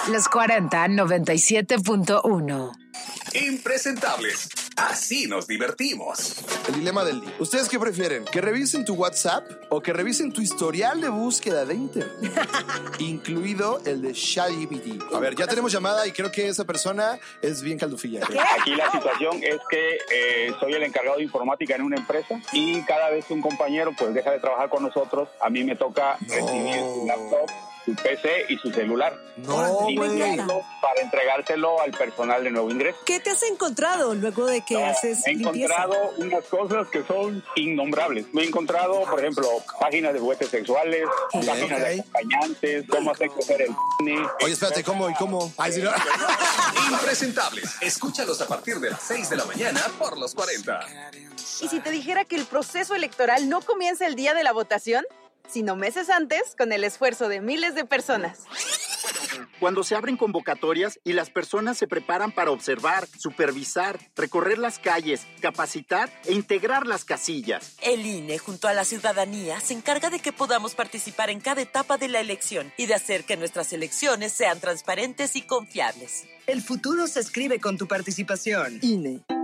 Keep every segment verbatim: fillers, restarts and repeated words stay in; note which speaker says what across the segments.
Speaker 1: Los cuarenta, noventa y siete punto uno.
Speaker 2: Impresentables. Así nos divertimos.
Speaker 3: El dilema del día. ¿Ustedes qué prefieren? ¿Que revisen tu WhatsApp o que revisen tu historial de búsqueda de internet? Incluido el de ChatGPT. A ver, ya tenemos llamada y creo que esa persona es bien caldufilla.
Speaker 4: ¿Qué? Aquí la situación es que eh, soy el encargado de informática en una empresa y cada vez que un compañero pues deja de trabajar con nosotros, a mí me toca no. recibir su laptop, su P C y su celular.
Speaker 3: No, güey.
Speaker 4: Para entregárselo al personal de nuevo ingreso.
Speaker 5: ¿Qué te has encontrado luego de que no, haces
Speaker 4: He
Speaker 5: limpieza?
Speaker 4: encontrado unas cosas que son innombrables. Me he encontrado, por ejemplo, páginas de juguetes sexuales, ¿Qué? páginas okay. de acompañantes, cómo hacer coger el cine.
Speaker 3: Oye, espérate, ¿cómo y cómo? Ay, si no.
Speaker 2: Impresentables. Escúchalos a partir de las seis de la mañana por los cuarenta.
Speaker 6: ¿Y si te dijera que el proceso electoral no comienza el día de la votación, sino meses antes, con el esfuerzo de miles de personas?
Speaker 7: Cuando se abren convocatorias y las personas se preparan para observar, supervisar, recorrer las calles, capacitar e integrar las casillas.
Speaker 8: El I N E, junto a la ciudadanía, se encarga de que podamos participar en cada etapa de la elección y de hacer que nuestras elecciones sean transparentes y confiables.
Speaker 9: El futuro se escribe con tu participación. I N E.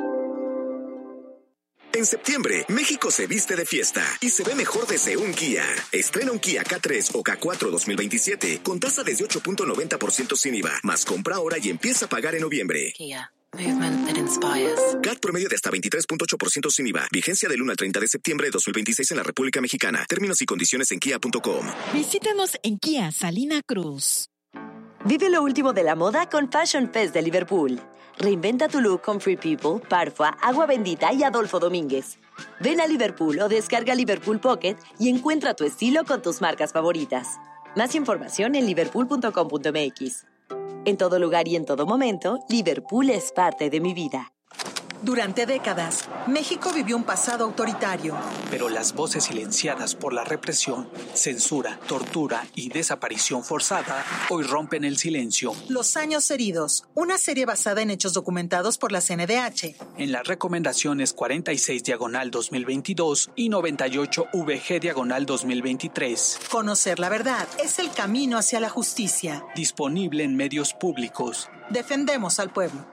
Speaker 10: En septiembre, México se viste de fiesta y se ve mejor desde un Kia. Estrena un Kia K tres o K cuatro dos mil veintisiete con tasa desde ocho punto noventa por ciento sin I V A, más compra ahora y empieza a pagar en noviembre.
Speaker 11: Kia. Movement that inspires.
Speaker 10: C A T promedio de hasta veintitrés punto ocho por ciento sin I V A. Vigencia del uno al treinta de septiembre de dos mil veintiséis en la República Mexicana. Términos y condiciones en kia punto com.
Speaker 12: Visítanos en Kia Salina Cruz.
Speaker 13: Vive lo último de la moda con Fashion Fest de Liverpool. Reinventa tu look con Free People, Parfua, Agua Bendita y Adolfo Domínguez. Ven a Liverpool o descarga Liverpool Pocket y encuentra tu estilo con tus marcas favoritas. Más información en liverpool punto com punto m x. En todo lugar y en todo momento, Liverpool es parte de mi vida.
Speaker 14: Durante décadas, México vivió un pasado autoritario.
Speaker 15: Pero las voces silenciadas por la represión, censura, tortura y desaparición forzada hoy rompen el silencio.
Speaker 14: Los años heridos, una serie basada en hechos documentados por la C N D H.
Speaker 15: En las recomendaciones cuarenta y seis diagonal dos mil veintidós y noventa y ocho V G diagonal dos mil veintitrés.
Speaker 14: Conocer la verdad es el camino hacia la justicia.
Speaker 15: Disponible en medios públicos.
Speaker 14: Defendemos al pueblo.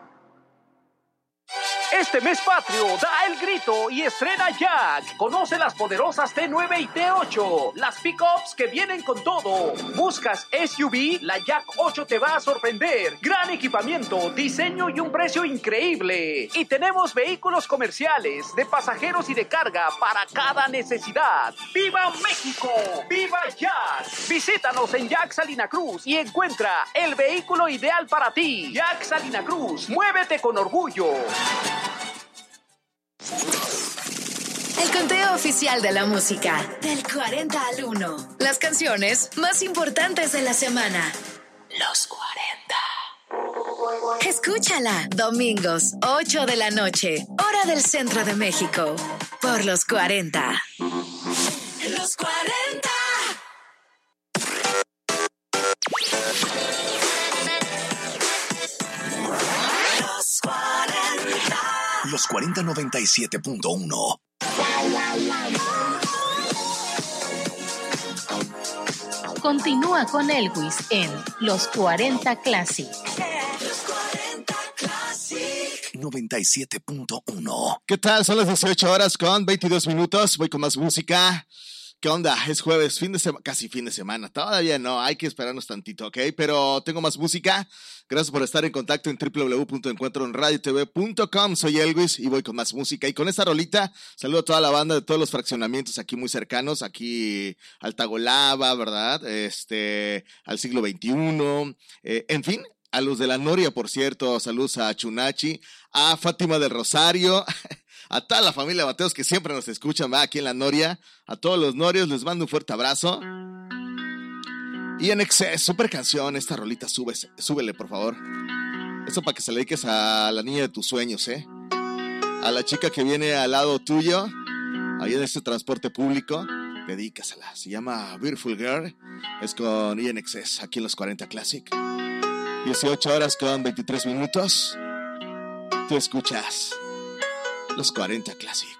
Speaker 16: Este mes patrio, da el grito y estrena Jack. Conoce las poderosas T nueve y T ocho, las pickups que vienen con todo. ¿Buscas S U V? La Jack ocho te va a sorprender. Gran equipamiento, diseño y un precio increíble. Y tenemos vehículos comerciales, de pasajeros y de carga para cada necesidad. ¡Viva México! ¡Viva Jack! Visítanos en Jack Salina Cruz y encuentra el vehículo ideal para ti. Jack Salina Cruz, muévete con orgullo.
Speaker 1: El conteo oficial de la música, del cuarenta al uno. Las canciones más importantes de la semana. Los cuarenta. Escúchala, domingos, ocho de la noche, hora del centro de México, por los cuarenta. Los cuarenta.
Speaker 10: Los cuarenta. Los cuarenta noventa y siete punto uno.
Speaker 17: Continúa con Elvis en Los cuarenta Classic.
Speaker 10: noventa y siete punto uno.
Speaker 3: ¿Qué tal? Son las dieciocho horas con veintidós minutos. Voy con más música. ¿Qué onda? Es jueves, fin de semana, casi fin de semana. Todavía no, hay que esperarnos tantito, ¿ok? Pero tengo más música. Gracias por estar en contacto en doble u doble u doble u punto encuentro en radio t v punto com. Soy Elvis y voy con más música. Y con esta rolita, saludo a toda la banda de todos los fraccionamientos aquí muy cercanos. Aquí Altagolaba, ¿verdad? Este, al siglo veintiuno. Eh, en fin, a los de la Noria, por cierto. Saludos a Chunachi, a Fátima del Rosario. A toda la familia Mateos que siempre nos escuchan, va, aquí en la Noria. A todos los norios les mando un fuerte abrazo. Y en exceso, super canción, esta rolita, sube, súbele, por favor. Esto para que se le dediques a la niña de tus sueños, ¿eh? A la chica que viene al lado tuyo, ahí en este transporte público, dedícasela. Se llama Beautiful Girl, es con I N X S, aquí en los cuarenta Classic. dieciocho horas con veintitrés minutos. Tú escuchas Los cuarenta Classic.